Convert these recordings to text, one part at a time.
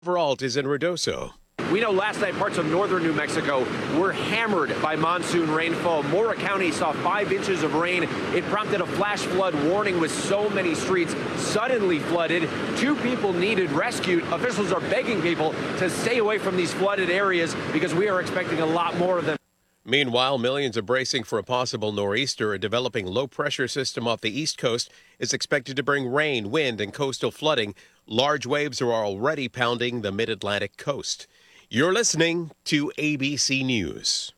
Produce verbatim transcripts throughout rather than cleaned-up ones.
Veralt is in Ruidoso. We know last night parts of northern New Mexico were hammered by monsoon rainfall. Mora County saw five inches of rain. It prompted a flash flood warning with so many streets suddenly flooded. Two people needed rescued. Officials are begging people to stay away from these flooded areas because we are expecting a lot more of them. Meanwhile, millions are bracing for a possible nor'easter. A developing low-pressure system off the East Coast is expected to bring rain, wind, and coastal flooding. Large waves are already pounding the mid-Atlantic coast. You're listening to A B C News.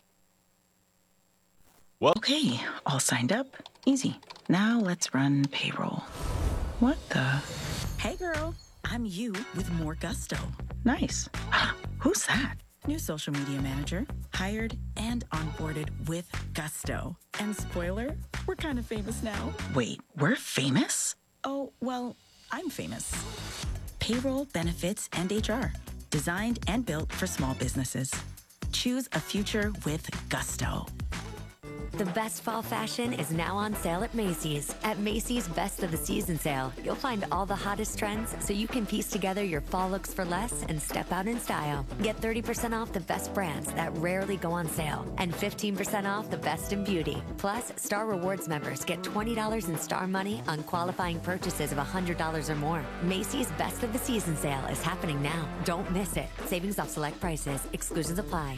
Well, okay, all signed up. Easy. Now let's run payroll. What the? Hey, girl. I'm you with more gusto. Nice. Who's that? New social media manager, hired and onboarded with gusto. And spoiler, we're kind of famous now. Wait, we're famous? Oh, well, I'm famous. Payroll, benefits, and H R. Designed and built for small businesses. Choose a future with gusto. The best fall fashion is now on sale at Macy's. At Macy's Best of the Season sale, you'll find all the hottest trends so you can piece together your fall looks for less and step out in style. Get thirty percent off the best brands that rarely go on sale and fifteen percent off the best in beauty. Plus, Star Rewards members get twenty dollars in Star money on qualifying purchases of one hundred dollars or more. Macy's Best of the Season sale is happening now. Don't miss it. Savings off select prices. Exclusions apply.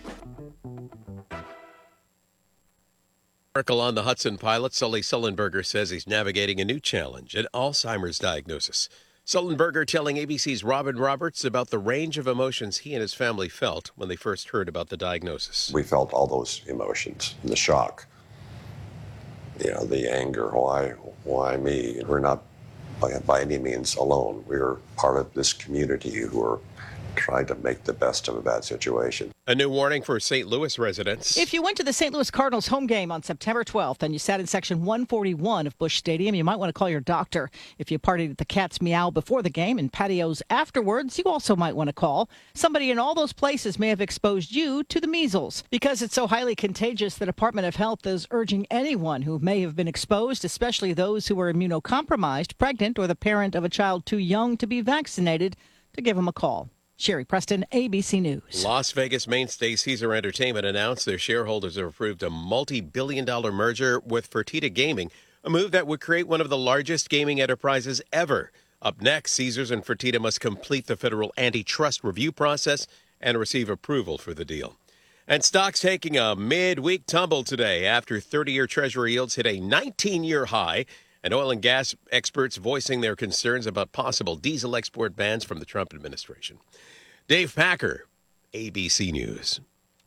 Miracle on the Hudson pilot Sully Sullenberger says he's navigating a new challenge, an Alzheimer's diagnosis. Sullenberger telling A B C's Robin Roberts about the range of emotions he and his family felt when they first heard about the diagnosis. We felt all those emotions, the shock, you know, the anger, why, why me? We're not by, by any means alone. We're part of this community who are trying to make the best of a bad situation. A new warning for Saint Louis residents. If you went to the Saint Louis Cardinals home game on September twelfth and you sat in section one forty-one of Busch Stadium, you might want to call your doctor. If you partied at the Cat's Meow before the game and patios afterwards, you also might want to call. Somebody in all those places may have exposed you to the measles. Because it's so highly contagious, the Department of Health is urging anyone who may have been exposed, especially those who are immunocompromised, pregnant, or the parent of a child too young to be vaccinated, to give them a call. Sherry Preston, A B C News. Las Vegas mainstay Caesar Entertainment announced their shareholders have approved a multi-billion dollar merger with Fertitta Gaming, a move that would create one of the largest gaming enterprises ever. Up next, Caesars and Fertitta must complete the federal antitrust review process and receive approval for the deal. And stocks taking a midweek tumble today after thirty-year Treasury yields hit a nineteen-year high, and oil and gas experts voicing their concerns about possible diesel export bans from the Trump administration. Dave Packer, A B C News.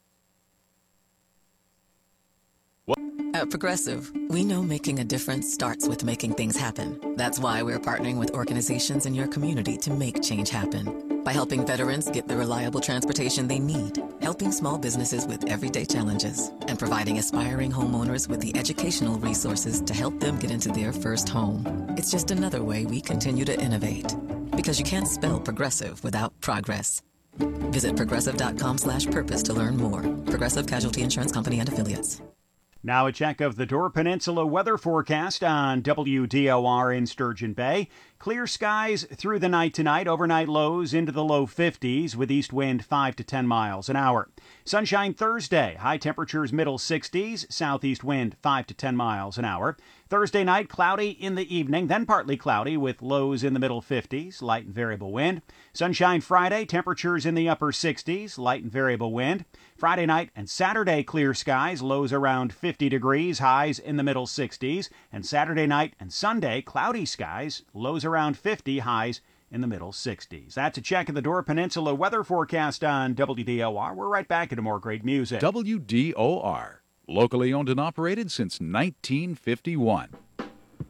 At Progressive, we know making a difference starts with making things happen. That's why we're partnering with organizations in your community to make change happen. By helping veterans get the reliable transportation they need, helping small businesses with everyday challenges, and providing aspiring homeowners with the educational resources to help them get into their first home. It's just another way we continue to innovate. Because you can't spell progressive without progress. Visit progressive.com slash purpose to learn more. Progressive Casualty Insurance Company and Affiliates. Now a check of the Door Peninsula weather forecast on W D O R in Sturgeon Bay. Clear skies through the night tonight. Overnight lows into the low fifties with east wind five to ten miles an hour. Sunshine Thursday. High temperatures middle sixties. Southeast wind five to ten miles an hour. Thursday night cloudy in the evening, then partly cloudy with lows in the middle fifties. Light and variable wind. Sunshine Friday. Temperatures in the upper sixties. Light and variable wind. Friday night and Saturday clear skies. Lows around fifty degrees. Highs in the middle sixties. And Saturday night and Sunday cloudy skies. Lows around fifty, highs in the middle sixties. That's a check of the Door Peninsula weather forecast on W D O R. We're right back into more great music. W D O R, locally owned and operated since nineteen fifty-one.